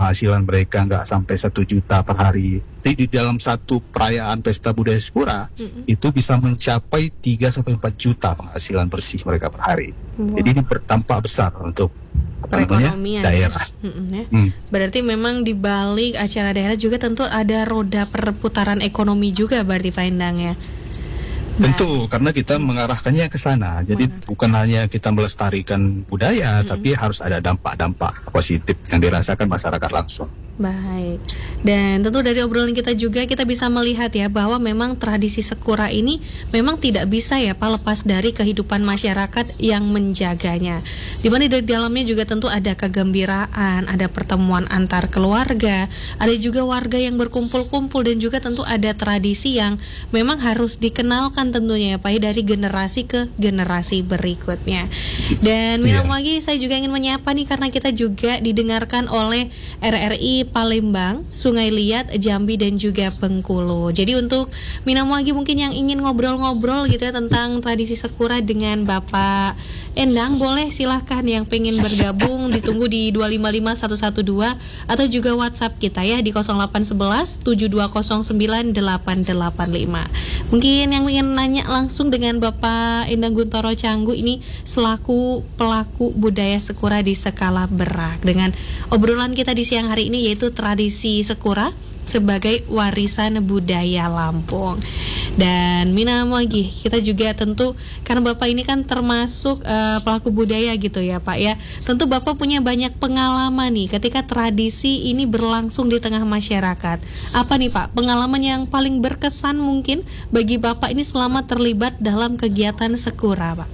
penghasilan mereka nggak sampai 1 juta per hari. Jadi di dalam satu perayaan pesta budaya Sakura itu bisa mencapai 3 sampai 4 juta penghasilan bersih mereka per hari. Jadi ini berdampak besar untuk perekonomian daerah. Berarti memang di balik acara daerah juga tentu ada roda perputaran ekonomi juga berarti Pak Endang ya. Tentu, karena kita mengarahkannya ke sana. Jadi bukan hanya kita melestarikan budaya, tapi harus ada dampak-dampak positif yang dirasakan masyarakat langsung. Baik. Dan tentu dari obrolan kita juga kita bisa melihat ya bahwa memang tradisi Sakura ini memang tidak bisa ya Pak lepas dari kehidupan masyarakat yang menjaganya. Di mana di dalamnya juga tentu ada kegembiraan, ada pertemuan antar keluarga, ada juga warga yang berkumpul-kumpul dan juga tentu ada tradisi yang memang harus dikenalkan tentunya ya Pak dari generasi ke generasi berikutnya. Dan lagi saya juga ingin menyapa nih karena kita juga didengarkan oleh RRI Palembang, Sungai Liat, Jambi dan juga Bengkulu. Jadi untuk Minamwagi mungkin yang ingin ngobrol-ngobrol gitu ya tentang tradisi Sakura dengan Bapak Endang, boleh silahkan yang pengen bergabung ditunggu di 255112 atau juga WhatsApp kita ya di 0811 7209 885. Mungkin yang ingin nanya langsung dengan Bapak Endang Guntoro Canggu ini selaku pelaku budaya Sakura di skala Berak, dengan obrolan kita di siang hari ini yaitu tradisi Sakura sebagai warisan budaya Lampung. Dan Minamwagi kita juga tentu karena Bapak ini kan termasuk pelaku budaya gitu ya Pak ya. Tentu Bapak punya banyak pengalaman nih ketika tradisi ini berlangsung di tengah masyarakat. Apa nih Pak pengalaman yang paling berkesan mungkin bagi Bapak ini selama terlibat dalam kegiatan Sakura Pak?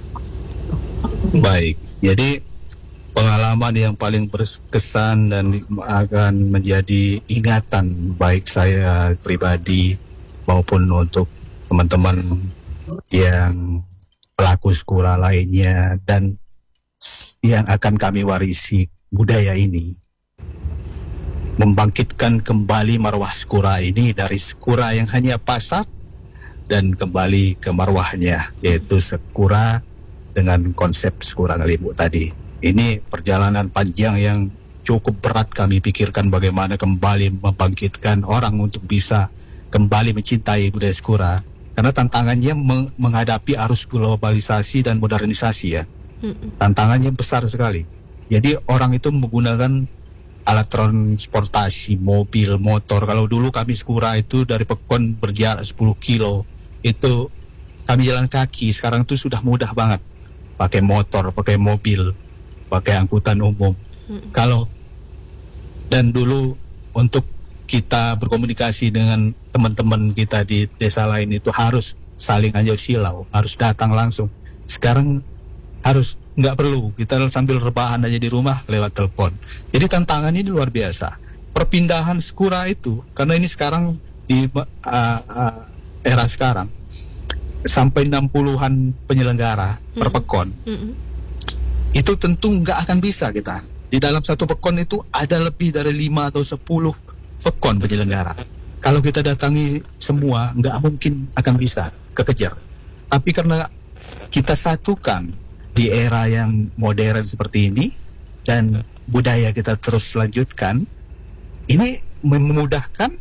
Baik, jadi pengalaman yang paling berkesan dan akan menjadi ingatan baik saya pribadi maupun untuk teman-teman yang pelaku Sakura lainnya dan yang akan kami warisi budaya ini, membangkitkan kembali marwah Sakura ini dari Sakura yang hanya pasar dan kembali ke marwahnya yaitu Sakura dengan konsep Sakura Ngelimu tadi. Ini perjalanan panjang yang cukup berat kami pikirkan bagaimana kembali membangkitkan orang untuk bisa kembali mencintai budaya Sakura. Karena tantangannya menghadapi arus globalisasi dan modernisasi ya. Tantangannya besar sekali. Jadi orang itu menggunakan alat transportasi, mobil, motor. Kalau dulu kami Sakura itu dari Pekon berjarak 10 kilo, itu kami jalan kaki. Sekarang itu sudah mudah banget. Pakai motor, pakai mobil, pakai angkutan umum. Kalau dan dulu untuk kita berkomunikasi dengan teman-teman kita di desa lain itu harus saling anjau silau, harus datang langsung. Sekarang harus nggak perlu, kita sambil rebahan aja di rumah lewat telepon. Jadi tantangannya ini luar biasa. Perpindahan Sakura itu karena ini sekarang di era sekarang sampai 60-an penyelenggara per Pekon. Itu tentu nggak akan bisa kita. Di dalam satu Pekon itu ada lebih dari 5 atau 10 Pekon penyelenggara. Kalau kita datangi semua, nggak mungkin akan bisa kekejar. Tapi karena kita satukan di era yang modern seperti ini, dan budaya kita terus lanjutkan, ini memudahkan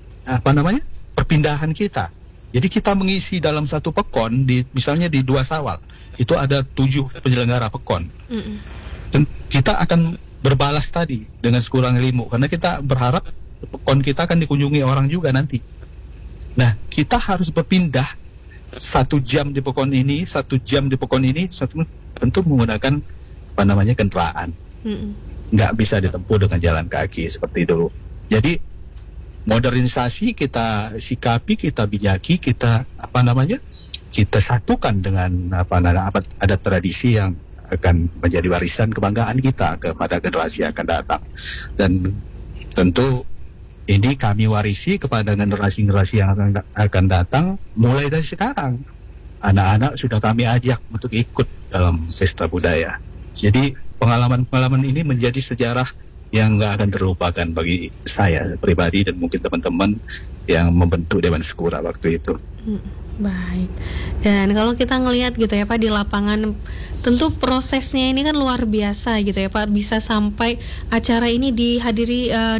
perpindahan kita. Jadi kita mengisi dalam satu Pekon, misalnya di 2 Sawal, itu ada 7 penyelenggara Pekon. Dan kita akan berbalas tadi dengan Sakura Ngelimu, karena kita berharap Pekon kita akan dikunjungi orang juga nanti. Nah, kita harus berpindah 1 jam di Pekon ini, 1 jam di Pekon ini, tentu menggunakan kendaraan. Nggak bisa ditempuh dengan jalan kaki seperti dulu. Jadi modernisasi kita sikapi, kita bijaki, kita kita satukan dengan ada tradisi yang akan menjadi warisan kebanggaan kita kepada generasi yang akan datang. Dan tentu ini kami warisi kepada generasi-generasi yang akan datang mulai dari sekarang. Anak-anak sudah kami ajak untuk ikut dalam pesta budaya. Jadi pengalaman-pengalaman ini menjadi sejarah yang nggak akan terlupakan bagi saya pribadi dan mungkin teman-teman yang membentuk Dewan Sakura waktu itu. Baik. Dan kalau kita ngelihat gitu ya Pak di lapangan, tentu prosesnya ini kan luar biasa gitu ya Pak, bisa sampai acara ini dihadiri